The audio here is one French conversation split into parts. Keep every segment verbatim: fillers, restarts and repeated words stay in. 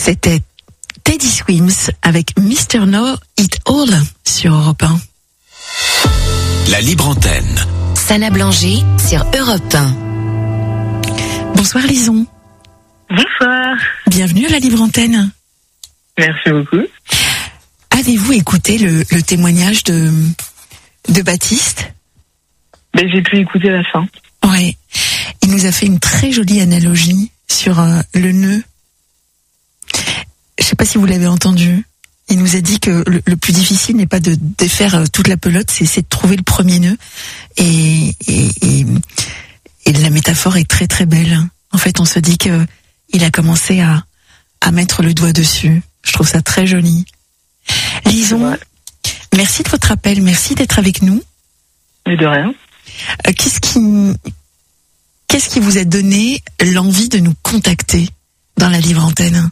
C'était Teddy Swims avec mister Know It All sur Europe un. La libre antenne. Sana Blanger sur Europe un. Bonsoir Lison. Bonsoir. Bienvenue à la libre antenne. Merci beaucoup. Avez-vous écouté le, le témoignage de, de Baptiste? Ben, j'ai pu écouter la fin. Ouais. Il nous a fait une très jolie analogie sur euh, le nœud. Je sais pas si vous l'avez entendu. Il nous a dit que le, le plus difficile n'est pas de défaire toute la pelote, c'est, c'est de trouver le premier nœud. Et, et, et, et la métaphore est très très belle. En fait, on se dit que il a commencé à, à mettre le doigt dessus. Je trouve ça très joli. Lison, ouais. Merci de votre appel, merci d'être avec nous. Mais de rien. Euh, qu'est-ce qui, qu'est-ce qui vous a donné l'envie de nous contacter dans la libre antenne?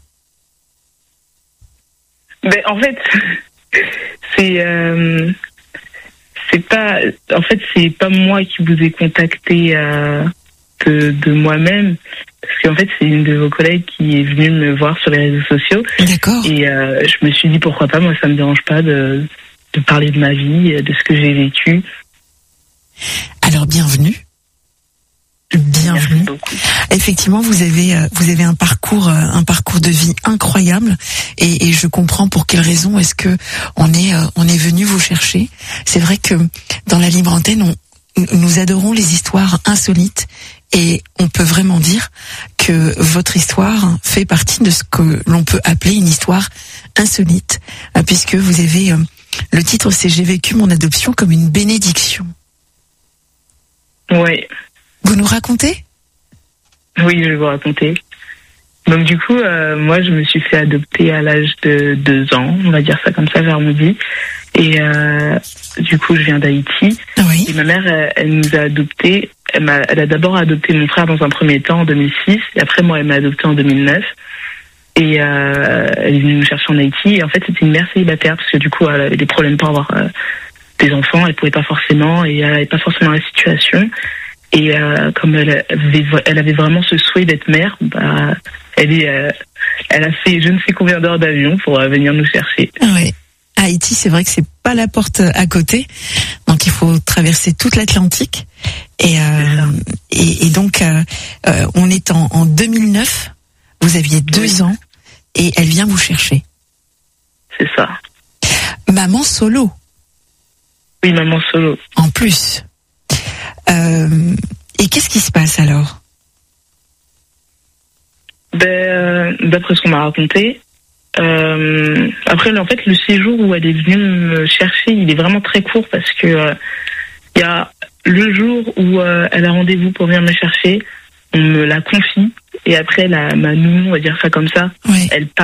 Ben, en fait, c'est euh, c'est pas en fait c'est pas moi qui vous ai contacté euh, de, de moi-même, parce qu'en fait c'est une de vos collègues qui est venue me voir sur les réseaux sociaux. D'accord. Et euh, je me suis dit pourquoi pas, moi ça me dérange pas de de parler de ma vie, de ce que j'ai vécu. Alors bienvenue. Bienvenue. Effectivement, vous avez euh, vous avez un parcours euh, un parcours de vie incroyable et, et je comprends pour quelle raison est-ce que on est euh, on est venu vous chercher. C'est vrai que dans la libre antenne, on, nous adorons les histoires insolites et on peut vraiment dire que votre histoire fait partie de ce que l'on peut appeler une histoire insolite, euh, puisque vous avez euh, le titre, c'est J'ai vécu mon adoption comme une bénédiction. Ouais. Vous nous racontez? Oui, je vais vous raconter. Donc du coup, euh, moi, je me suis fait adopter à l'âge de deux ans, on va dire ça comme ça, vers midi. Et euh, du coup, je viens d'Haïti. Oui. Et ma mère, elle, elle nous a adoptés. Elle, m'a, elle a d'abord adopté mon frère dans un premier temps, en deux mille six. Et après, moi, elle m'a adopté en deux mille neuf. Et euh, elle est venue nous chercher en Haïti. Et en fait, c'était une mère célibataire, parce que du coup, elle avait des problèmes pour avoir euh, des enfants. Elle pouvait pas forcément, et elle n'avait pas forcément la situation. Et euh, comme elle avait, elle avait vraiment ce souhait d'être mère, bah, elle, est, euh, elle a fait je ne sais combien d'heures d'avion pour euh, venir nous chercher. Oui. Haïti, c'est vrai que c'est pas la porte à côté, donc il faut traverser toute l'Atlantique. Et, euh, et, et donc, euh, euh, on est en, en deux mille neuf, vous aviez deux oui. ans, et elle vient vous chercher. C'est ça. Maman solo. Oui, maman solo. En plus. Euh, et qu'est-ce qui se passe alors? Ben, d'après ce qu'on m'a raconté, euh, après en fait le séjour où elle est venue me chercher, il est vraiment très court, parce que euh, il y a le jour où euh, elle a rendez-vous pour venir me chercher, on me la confie, et après la ma nounou, on va dire ça comme ça, oui. elle part.